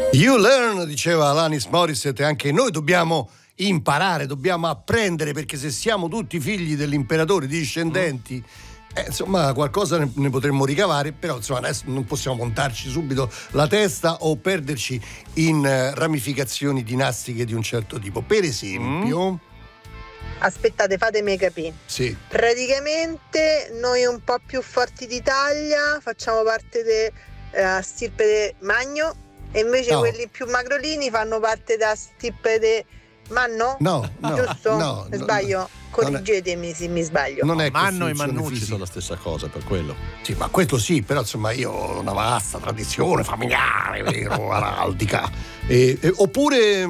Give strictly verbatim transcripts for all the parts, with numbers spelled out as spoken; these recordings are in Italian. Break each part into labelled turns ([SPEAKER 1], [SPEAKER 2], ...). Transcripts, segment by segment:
[SPEAKER 1] You learn, diceva Alanis Morissette, anche noi dobbiamo imparare, dobbiamo apprendere, perché se siamo tutti figli dell'imperatore discendenti, eh, insomma qualcosa ne, ne potremmo ricavare, però insomma adesso non possiamo montarci subito la testa o perderci in uh, ramificazioni dinastiche di un certo tipo. Per esempio... Mm.
[SPEAKER 2] Aspettate, fatemi capire.
[SPEAKER 1] Sì.
[SPEAKER 2] Praticamente noi un po' più forti d'Italia facciamo parte della stirpe de Magno e invece
[SPEAKER 1] no.
[SPEAKER 2] quelli più magrolini fanno parte della stirpe de Manno?
[SPEAKER 1] No, no,
[SPEAKER 2] giusto?
[SPEAKER 1] no,
[SPEAKER 2] Mi
[SPEAKER 1] no,
[SPEAKER 2] sbaglio?
[SPEAKER 1] no,
[SPEAKER 2] Correggetemi se mi sbaglio.
[SPEAKER 1] Non è
[SPEAKER 3] Manno e Mannucci
[SPEAKER 1] fisica.
[SPEAKER 3] sono la stessa cosa, per quello.
[SPEAKER 1] Sì, ma questo sì, però insomma io ho una vasta tradizione familiare, vero, araldica. E, e, oppure...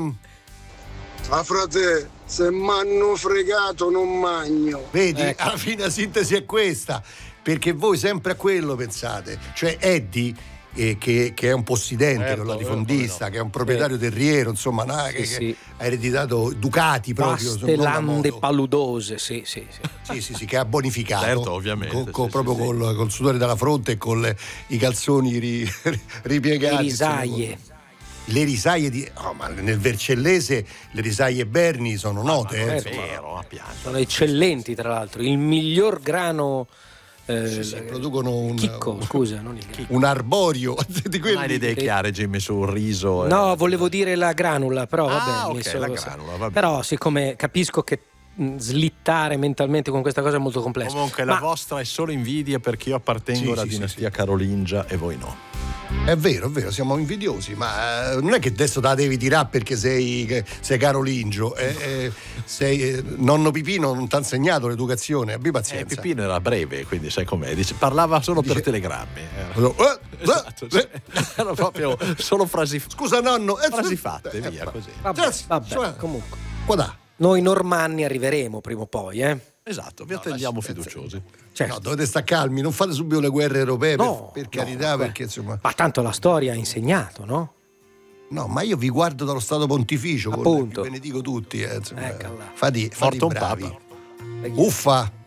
[SPEAKER 4] Ah, frate, se m'hanno fregato non magno.
[SPEAKER 1] Vedi,
[SPEAKER 3] ecco.
[SPEAKER 1] alla fine la sintesi è questa, perché voi sempre a quello pensate. Cioè Eddie, eh, che, che è un possidente,
[SPEAKER 3] certo,
[SPEAKER 1] un latifondista,
[SPEAKER 3] no.
[SPEAKER 1] che è un proprietario sì. terriero, insomma, no,
[SPEAKER 5] sì,
[SPEAKER 1] che,
[SPEAKER 5] sì.
[SPEAKER 1] che ha ereditato Ducati proprio.
[SPEAKER 5] Vaste lande paludose, sì, sì, sì.
[SPEAKER 1] Sì, sì, sì, che ha bonificato.
[SPEAKER 3] Certo, ovviamente.
[SPEAKER 1] Con, con,
[SPEAKER 3] sì,
[SPEAKER 1] proprio
[SPEAKER 3] sì,
[SPEAKER 1] col,
[SPEAKER 3] sì.
[SPEAKER 1] col sudore dalla fronte e con le, i calzoni ri, ripiegati.
[SPEAKER 5] Le risaie.
[SPEAKER 1] Insomma, le risaie di oh, ma nel Vercellese le risaie Berni sono note,
[SPEAKER 3] ah,
[SPEAKER 1] eh,
[SPEAKER 3] è vero, a pianto.
[SPEAKER 5] Sono eccellenti, tra l'altro, il miglior grano eh,
[SPEAKER 1] sì, sì, producono un
[SPEAKER 5] chicco,
[SPEAKER 1] un,
[SPEAKER 5] scusa, non il chicco.
[SPEAKER 1] un arborio di quelli.
[SPEAKER 3] Non hai le idee chiare, Jimmy, sul riso?
[SPEAKER 5] No,
[SPEAKER 3] eh.
[SPEAKER 5] volevo dire la granula, però
[SPEAKER 3] ah,
[SPEAKER 5] vabbè,
[SPEAKER 3] ok,
[SPEAKER 5] mi sono,
[SPEAKER 3] la granula, vabbè.
[SPEAKER 5] Però siccome capisco che mh, slittare mentalmente con questa cosa è molto complesso.
[SPEAKER 3] Comunque
[SPEAKER 5] Ma...
[SPEAKER 3] la vostra è solo invidia perché io appartengo
[SPEAKER 1] sì,
[SPEAKER 3] alla
[SPEAKER 1] sì,
[SPEAKER 3] dinastia
[SPEAKER 1] sì, sì.
[SPEAKER 3] carolingia e voi no.
[SPEAKER 1] È vero, è vero, siamo invidiosi, ma eh, non è che adesso te la devi tirare perché sei, che, sei carolingio, eh, eh, sei, eh, nonno Pipino non ti ha insegnato l'educazione, abbi
[SPEAKER 3] Eh,
[SPEAKER 1] pazienza.
[SPEAKER 3] Pipino era breve, quindi sai com'è, dice, parlava solo
[SPEAKER 1] Dice-
[SPEAKER 3] per telegrammi. Era,
[SPEAKER 1] Eh,
[SPEAKER 3] esatto,
[SPEAKER 1] eh,
[SPEAKER 3] cioè,
[SPEAKER 1] eh.
[SPEAKER 3] era proprio solo frasi,
[SPEAKER 1] Scusa nonno, eh,
[SPEAKER 3] frasi fatte,
[SPEAKER 1] eh,
[SPEAKER 3] via
[SPEAKER 1] ma-
[SPEAKER 3] così.
[SPEAKER 5] Vabbè,
[SPEAKER 1] Sì,
[SPEAKER 5] vabbè,
[SPEAKER 1] cioè-
[SPEAKER 5] comunque.
[SPEAKER 1] Qua da.
[SPEAKER 5] Noi normanni arriveremo prima o poi, eh?
[SPEAKER 3] Esatto, vi
[SPEAKER 1] No,
[SPEAKER 3] attendiamo
[SPEAKER 1] lasci-
[SPEAKER 3] fiduciosi.
[SPEAKER 5] Certo.
[SPEAKER 1] No, dovete stare calmi, non fate subito le guerre europee,
[SPEAKER 5] No,
[SPEAKER 1] per, per
[SPEAKER 5] no,
[SPEAKER 1] carità,
[SPEAKER 5] vabbè.
[SPEAKER 1] perché insomma...
[SPEAKER 5] Ma tanto la storia ha insegnato, no?
[SPEAKER 1] No, ma io vi guardo dallo Stato Pontificio, con-
[SPEAKER 5] Appunto.
[SPEAKER 1] vi benedico tutti, eh, insomma.
[SPEAKER 5] Eccola.
[SPEAKER 1] Fate, fate
[SPEAKER 3] Morto un
[SPEAKER 1] bravi.
[SPEAKER 3] papa.
[SPEAKER 1] Uffa!